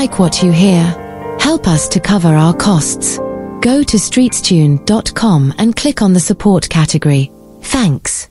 like what you hear, help us to cover our costs. Go to streetstune.com and click on the support category. Thanks.